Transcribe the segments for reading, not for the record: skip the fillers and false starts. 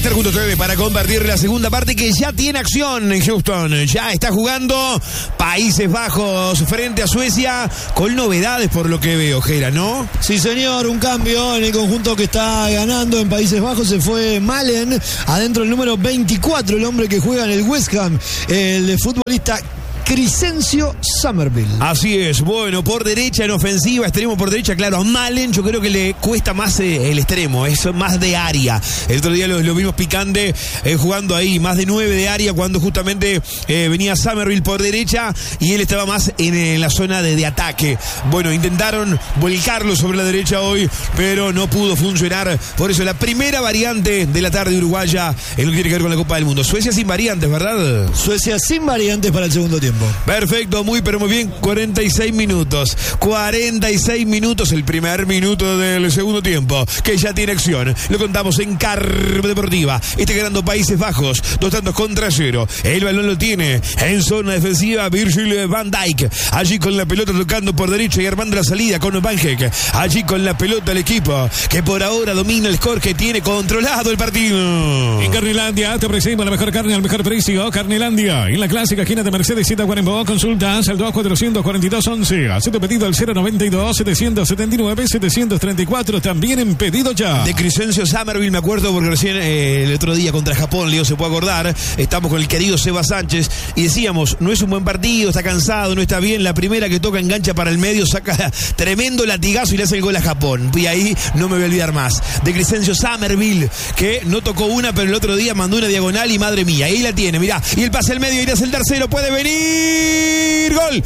estar junto a ustedes para compartir la segunda parte que ya tiene acción en Houston. Ya está jugando Países Bajos frente a Suecia con novedades por lo que veo, Gera, ¿no? Sí, señor, un cambio en el conjunto que está ganando en Países Bajos. Se fue Malen, adentro el número 24, el hombre que juega en el West Ham, el futbolista Crescencio Summerville. Así es, bueno, por derecha en ofensiva, extremo por derecha, claro, a Malen yo creo que le cuesta más el extremo, es más de área. El otro día lo vimos picante jugando ahí, más de 9 de área cuando justamente venía Summerville por derecha y él estaba más en la zona de ataque. Bueno, intentaron volcarlo sobre la derecha hoy, pero no pudo funcionar. Por eso la primera variante de la tarde uruguaya en lo que tiene que ver con la Copa del Mundo. Suecia sin variantes, ¿verdad? Suecia sin variantes para el segundo tiempo. Perfecto, muy pero muy bien, 46 minutos, el primer minuto del segundo tiempo, que ya tiene acción, lo contamos en Carve Deportiva, está ganando Países Bajos, 2-0, el balón lo tiene en zona defensiva Virgil van Dijk, allí con la pelota tocando por derecha y armando la salida con Van Heck, allí con la pelota el equipo, que por ahora domina el score, que tiene controlado el partido. En Carnelandia te ofrecemos la mejor carne al mejor precio, Carnelandia, en la clásica esquina de Mercedes Guarembo, consultas al 2442-11. Haz tu pedido al 092-779-734. También en pedido ya. De Crescencio Summerville me acuerdo porque recién el otro día contra Japón, Leo se puede acordar. Estamos con el querido Seba Sánchez y decíamos, no es un buen partido, está cansado, no está bien. La primera que toca engancha para el medio, saca tremendo latigazo y le hace el gol a Japón. Y ahí no me voy a olvidar más. De Crescencio Summerville, que no tocó una, pero el otro día mandó una diagonal y madre mía, ahí la tiene, mirá. Y el pase al medio, irás el tercero, puede venir. Gol,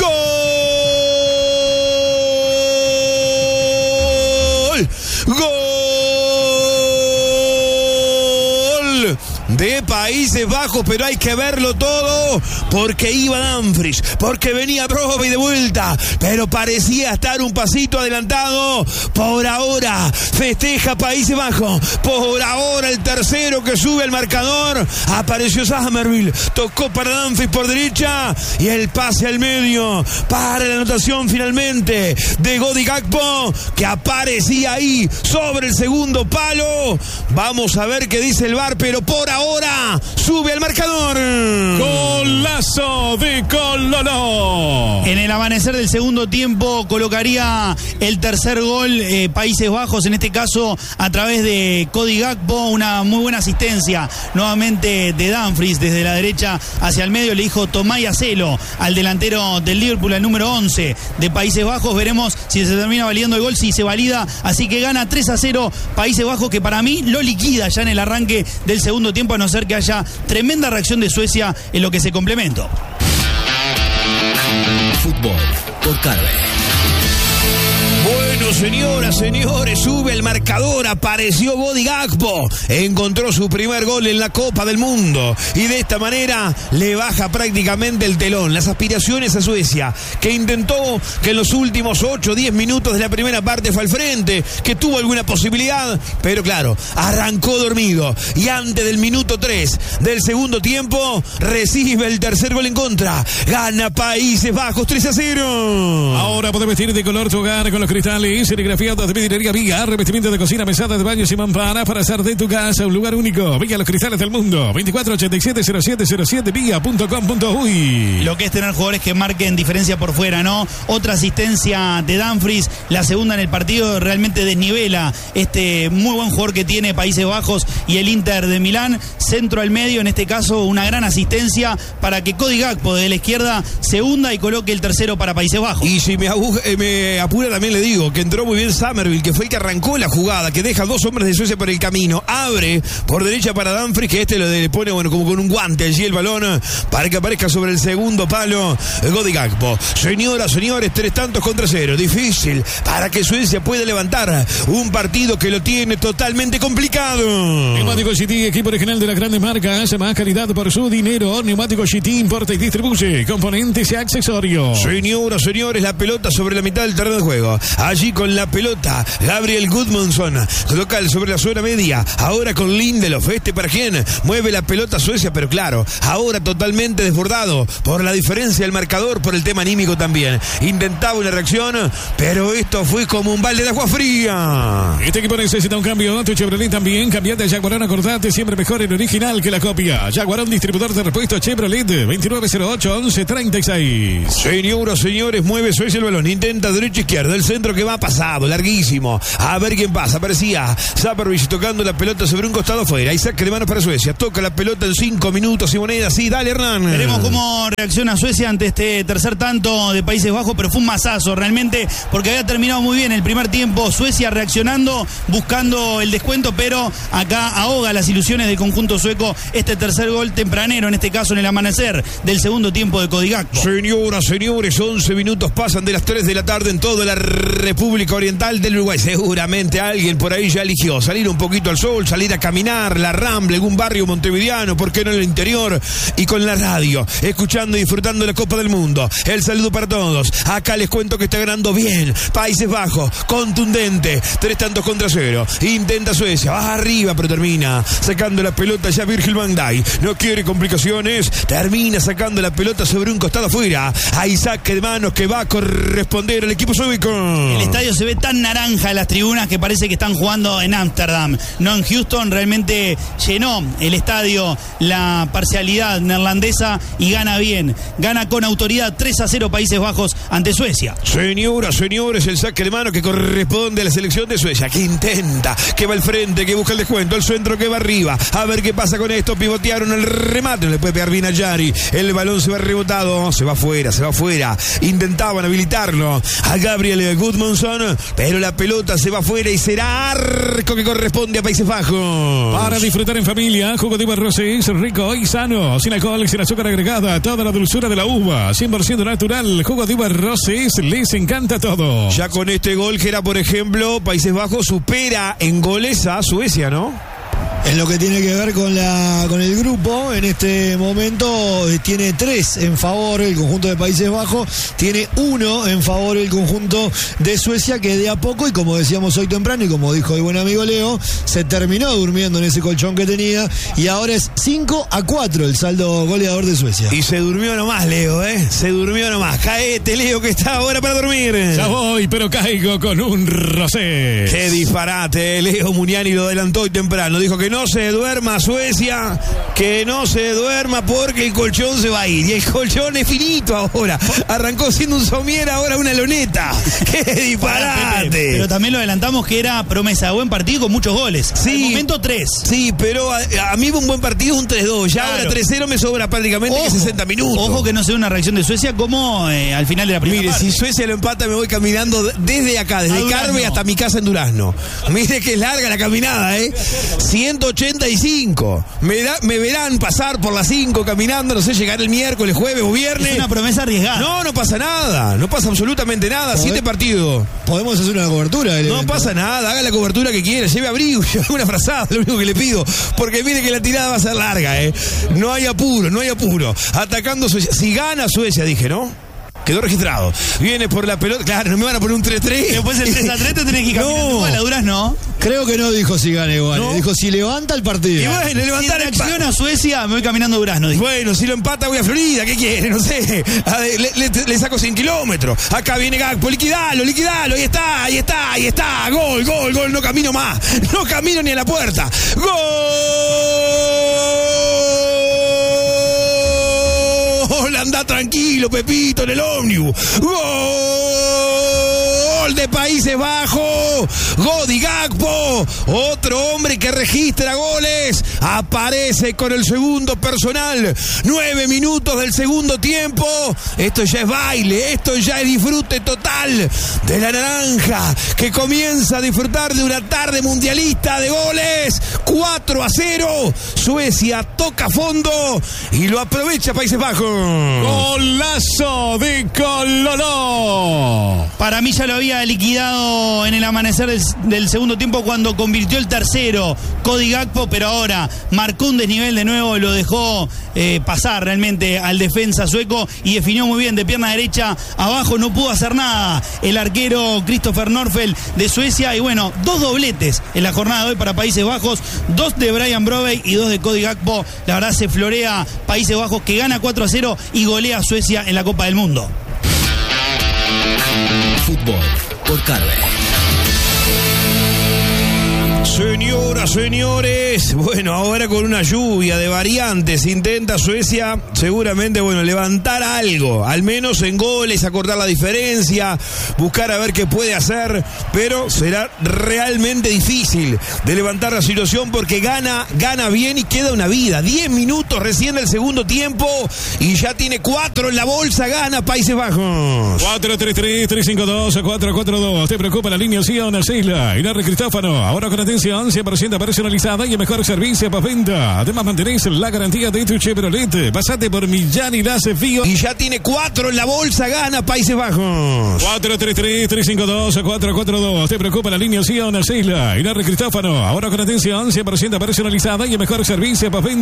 de Países Bajos, pero hay que verlo todo porque iba Dumfries, porque venía Broby de vuelta, pero parecía estar un pasito adelantado. Por ahora festeja Países Bajos, por ahora el tercero que sube al marcador. Apareció Summerville, tocó para Dumfries por derecha y el pase al medio para la anotación finalmente de Cody Gakpo, que aparecía ahí sobre el segundo palo. Vamos a ver qué dice el VAR, pero por ahora sube al marcador. Golazo de Cololo. En el amanecer del segundo tiempo colocaría el tercer gol Países Bajos, en este caso a través de Cody Gakpo. Una muy buena asistencia nuevamente de Dumfries desde la derecha hacia el medio. Le dijo Tomás Acelo al delantero del Liverpool, al número 11 de Países Bajos. Veremos si se termina validando el gol, si se valida. Así que gana 3-0 Países Bajos, que para mí lo liquida ya en el arranque del segundo tiempo, a no ser que haya tremenda reacción de Suecia en lo que se complemento. Fútbol por Carve. Bueno, señoras, señores, sube el marcador, apareció Cody Gakpo, encontró su primer gol en la Copa del Mundo y de esta manera le baja prácticamente el telón, las aspiraciones a Suecia, que intentó, que en los últimos 8 o 10 minutos de la primera parte fue al frente, que tuvo alguna posibilidad, pero claro, arrancó dormido y antes del minuto 3 del segundo tiempo recibe el tercer gol en contra, gana Países Bajos 3-0. Ahora podés vestir de color tu hogar con los cristales serigrafiados de vidriería Viga, revestimiento de cocina, mesada de baños y mamparas para hacer de tu casa un lugar único. Viga, los cristales del mundo. 2487-0707 viga.com.uy. Lo que es tener jugadores que marquen diferencia por fuera, ¿no? Otra asistencia de Dumfries, la segunda en el partido, realmente desnivela este muy buen jugador que tiene Países Bajos y el Inter de Milán. Centro al medio, en este caso una gran asistencia para que Cody Gakpo de la izquierda se hunda y coloque el tercero para Países Bajos. Y si me apura también le digo que entró muy bien Summerville, que fue el que arrancó la jugada, que deja 2 hombres de Suecia por el camino, abre por derecha para Dumfries, que le pone como con un guante allí el balón para que aparezca sobre el segundo palo Cody Gakpo. Señoras, señores, 3-0, difícil para que Suecia pueda levantar un partido que lo tiene totalmente complicado. Neumático GT, equipo original de las grandes marcas, más calidad por su dinero. Neumático GT importa y distribuye componentes y accesorios. Señoras, señores, la pelota sobre la mitad del terreno de juego. Allí allí con la pelota. Gabriel Gudmundsson coloca sobre la zona media. Ahora con Lindelof. ¿Para quién? Mueve la pelota Suecia, pero claro, ahora totalmente desbordado por la diferencia del marcador, por el tema anímico también. Intentaba una reacción, pero esto fue como un balde de agua fría. Este equipo necesita un cambio. Tu Chevrolet también. Cambiate a Jaguarón, acordate, siempre mejor el original que la copia. Jaguarón, distribuidor de repuestos Chevrolet, 2908-1136. Señoras, señores, mueve Suecia el balón. Intenta derecha, izquierda. El centro que va pasado, larguísimo. A ver quién pasa. Aparecía Zapervich tocando la pelota sobre un costado afuera. Isaac de manos para Suecia. Toca la pelota en 5 minutos y moneda. Sí, dale, Hernán. Veremos cómo reacciona Suecia ante este tercer tanto de Países Bajos, pero fue un masazo realmente, porque había terminado muy bien el primer tiempo. Suecia reaccionando, buscando el descuento, pero acá ahoga las ilusiones del conjunto sueco este tercer gol tempranero, en este caso en el amanecer del segundo tiempo de Cody Gakpo. Señoras, señores, 11 minutos pasan de las 3 de la tarde en toda la República Oriental del Uruguay. Seguramente alguien por ahí ya eligió salir un poquito al sol, salir a caminar, la Rambla, algún barrio montevideano, ¿por qué no en el interior? Y con la radio, escuchando y disfrutando la Copa del Mundo. El saludo para todos. Acá les cuento que está ganando bien Países Bajos, contundente, 3-0. Intenta Suecia, va arriba, pero termina sacando la pelota ya Virgil van Dijk. No quiere complicaciones, termina sacando la pelota sobre un costado afuera. Hay saque de manos que va a corresponder al equipo sueco. El estadio se ve tan naranja en las tribunas que parece que están jugando en Ámsterdam, no en Houston. Realmente llenó el estadio la parcialidad neerlandesa y gana bien, gana con autoridad. 3-0 Países Bajos ante Suecia. Señoras, señores, el saque de mano que corresponde a la selección de Suecia, que intenta, que va al frente, que busca el descuento, el centro que va arriba. A ver qué pasa con esto. Pivotearon el remate, no le puede pegar bien a Yari. El balón se va rebotado, se va afuera. Intentaban habilitarlo a Gabriel Gudmundsson, pero la pelota se va afuera y será arco que corresponde a Países Bajos. Para disfrutar en familia, jugo de uva Rosés, rico y sano, sin alcohol, sin azúcar agregada, toda la dulzura de la uva, 100% natural. Jugo de uva Rosés, les encanta todo. Ya con este gol que era, por ejemplo, Países Bajos supera en goles a Suecia, ¿no? En lo que tiene que ver con el grupo, en este momento tiene 3 en favor el conjunto de Países Bajos, tiene 1 en favor el conjunto de Suecia, que de a poco, y como decíamos hoy temprano y como dijo el buen amigo Leo, se terminó durmiendo en ese colchón que tenía y ahora es 5-4 el saldo goleador de Suecia. Y se durmió nomás, Leo, se durmió nomás. Caete, Leo, que está ahora para dormir. Ya voy, pero caigo con un Rosés. Qué disparate, Leo Muniani lo adelantó hoy temprano, dijo que no se duerma Suecia, que no se duerma porque el colchón se va a ir. Y el colchón es finito ahora. Arrancó siendo un somier, ahora una loneta. ¡Qué disparate! Pero también lo adelantamos que era promesa de buen partido con muchos goles. Sí. Al momento 3. Sí, pero a mí un buen partido es un 3-2. Ya claro. Ahora 3-0 me sobra prácticamente que 60 minutos. Ojo que no se ve una reacción de Suecia como al final de la primera parte. Si Suecia lo empata me voy caminando desde acá, desde Carve hasta mi casa en Durazno. Mire que es larga la caminada, 185. Me verán pasar por las 5 caminando, no sé, llegar el miércoles, jueves o viernes. Es una promesa arriesgada. No pasa nada, no pasa absolutamente nada. 7 partidos. Podemos hacer una cobertura del evento. No pasa nada, haga la cobertura que quiera, lleve abrigo, lleve una frazada, lo único que le pido. Porque mire que la tirada va a ser larga, No hay apuro. Atacando Suecia. Si gana Suecia, dije, ¿no? Quedó registrado. Viene por la pelota. Claro, no me van a poner un 3-3. Después el 3-3 te tenés que ir caminando a la Durazno. Creo que no dijo si gana igual. ¿No? Dijo si levanta el partido. Y bueno, levantar si reacciona a Suecia, me voy caminando a Durazno. Dijo. Bueno, si lo empata voy a Florida. ¿Qué quiere? No sé. Le saco 100 kilómetros. Acá viene Gakpo. Liquidalo. Ahí está. Gol. No camino más. No camino ni a la puerta. ¡Gol! Anda tranquilo, Pepito, en el ómnibus. ¡Gol de Países Bajos! Cody Gakpo, otro hombre que registra goles, aparece con el segundo personal. 9 minutos del segundo tiempo. Esto ya es baile, esto ya es disfrute total de la naranja, que comienza a disfrutar de una tarde mundialista de goles. 4-0. Suecia toca fondo y lo aprovecha Países Bajos. Golazo de Cololó. Para mí ya lo había liquidado en el amanecer del segundo tiempo cuando convirtió el tercer tercero Cody Gakpo, pero ahora marcó un desnivel de nuevo, lo dejó pasar realmente al defensa sueco y definió muy bien de pierna derecha abajo, no pudo hacer nada el arquero Christopher Norfelt de Suecia. Y bueno, 2 dobletes en la jornada de hoy para Países Bajos, 2 de Brian Brobbey y 2 de Cody Gakpo. La verdad se florea Países Bajos, que gana 4-0 y golea a Suecia en la Copa del Mundo. Fútbol por Carve. Señoras, señores, bueno, ahora con una lluvia de variantes intenta Suecia seguramente, bueno, levantar algo, al menos en goles, acortar la diferencia, buscar a ver qué puede hacer, pero será realmente difícil de levantar la situación porque gana bien y queda una vida. 10 minutos recién del segundo tiempo y ya tiene 4 en la bolsa, gana Países Bajos. 4-3-3-3-5-2-4-4-2. Te preocupa la alineación, Seila y Larry Cristófano. Ahora con atención, 100% personalizada y el mejor servicio postventa. Además mantenés la garantía de tu Chevrolet. Pasate por Millán y Lace Fío. Y ya tiene 4 en la bolsa, gana Países Bajos. 4-3-3-3-5-2-4-4-2. Te preocupa la alineación, Seila y Larry Cristófano. Ahora con atención, 100% personalizada y el mejor servicio postventa.